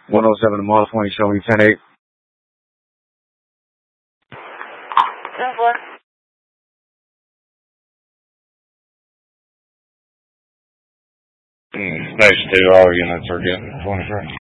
107 mile 20, show me 10-8. 10-4. Station 2, all units are getting 23.